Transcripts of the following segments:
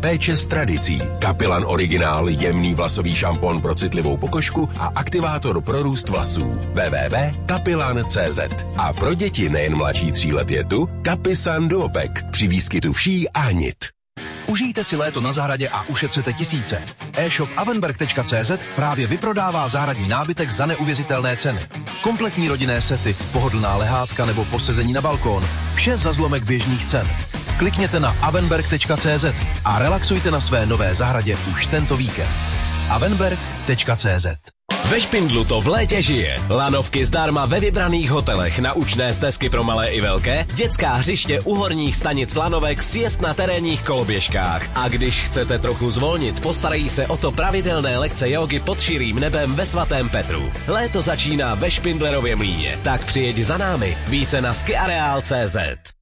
péče s tradicí. Kapilan Originál, jemný vlasový šampon pro citlivou pokožku a aktivátor pro růst vlasů. www.kapilan.cz. A pro děti nejen mladší 3 let je tu Kapisan Duopek při výskytu vší a hnit. Užijte si léto na zahradě a ušetřete tisíce. E-shop avenberg.cz právě vyprodává zahradní nábytek za neuvěřitelné ceny. Kompletní rodinné sety, pohodlná lehátka nebo posezení na balkón. Vše za zlomek běžných cen. Klikněte na avenberg.cz a relaxujte na své nové zahradě už tento víkend. avenberg.cz. Ve Špindlu to v létě žije. Lanovky zdarma ve vybraných hotelech, naučné stezky pro malé i velké, dětská hřiště u horních stanic lanovek, sjezd na terénních koloběžkách. A když chcete trochu zvolnit, postarají se o to pravidelné lekce jógy pod širým nebem ve Svatém Petru. Léto začíná ve Špindlerově mlýně, tak přijeď za námi. Více na skiareal.cz.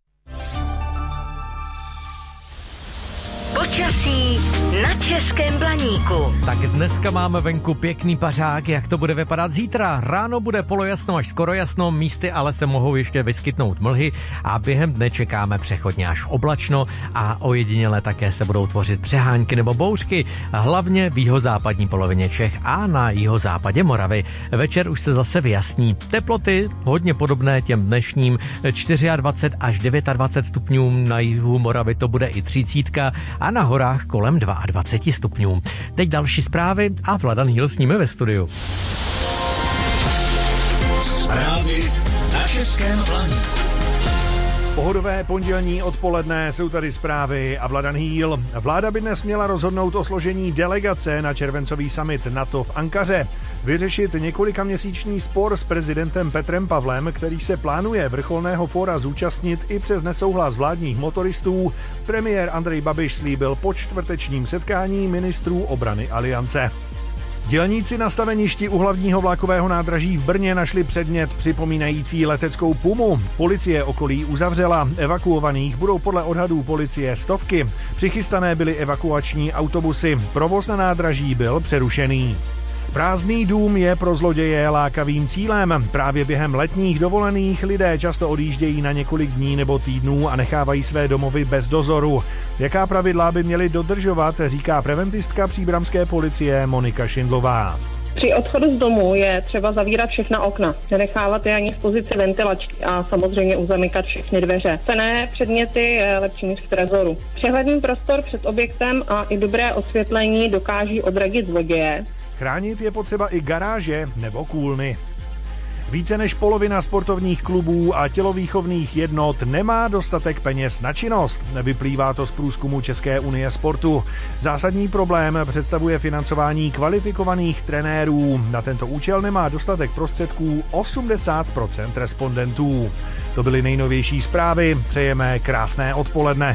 Počasí na Českém Blaníku. Tak dneska máme venku pěkný pařák, jak to bude vypadat zítra. Ráno bude polojasno až skoro jasno, místy ale se mohou ještě vyskytnout mlhy a během dne čekáme přechodně až oblačno a ojediněle také se budou tvořit přehánky nebo bouřky, hlavně v jihozápadní polovině Čech a na jihozápadě Moravy. Večer už se zase vyjasní. Teploty hodně podobné těm dnešním, 24 až 29 stupňů, na jihu Moravy to bude i 30 a na horách kolem 22 stupňů. Teď další zprávy a Vladan Hýl s nimi ve studiu. Zprávy na Českém Blaníku. Pohodové pondělní odpoledne, jsou tady zprávy a Vladan Hýl. Vláda by dnes měla rozhodnout o složení delegace na červencový summit NATO v Ankaře. Vyřešit několikaměsíční spor s prezidentem Petrem Pavlem, který se plánuje vrcholného fóra zúčastnit i přes nesouhlas vládních motoristů, premiér Andrej Babiš slíbil po čtvrtečním setkání ministrů obrany Aliance. Dělníci na staveništi u hlavního vlakového nádraží v Brně našli předmět připomínající leteckou pumu. Policie okolí uzavřela, evakuovaných budou podle odhadů policie stovky. Přichystané byly evakuační autobusy, provoz na nádraží byl přerušený. Prázdný dům je pro zloděje lákavým cílem. Právě během letních dovolených lidé často odjíždějí na několik dní nebo týdnů a nechávají své domovy bez dozoru. Jaká pravidla by měly dodržovat, říká preventistka příbramské policie Monika Šindlová. Při odchodu z domu je třeba zavírat všechna okna, nenechávat je ani v pozici ventilačky a samozřejmě uzamykat všechny dveře. Cenné předměty je lepší než v trezoru. Přehledný prostor před objektem a i dobré osvětlení dokáží odradit zloděje. Chránit je potřeba i garáže nebo kůlny. Více než polovina sportovních klubů a tělovýchovných jednot nemá dostatek peněz na činnost. Vyplývá to z průzkumu České unie sportu. Zásadní problém představuje financování kvalifikovaných trenérů. Na tento účel nemá dostatek prostředků 80% respondentů. To byly nejnovější zprávy. Přejeme krásné odpoledne.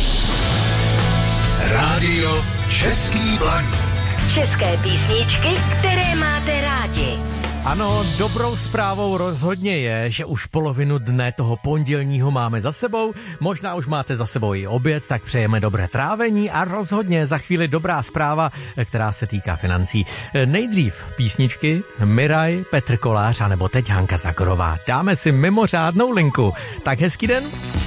Rádio Český Blaník. České písničky, které máte rádi. Ano, dobrou zprávou rozhodně je, že už polovinu dne toho pondělního máme za sebou. Možná už máte za sebou i oběd, tak přejeme dobré trávení a rozhodně za chvíli dobrá zpráva, která se týká financí. Nejdřív písničky Miraj, Petr Kolář a nebo teď Hanka Zagorová. Dáme si mimořádnou linku. Tak hezký den.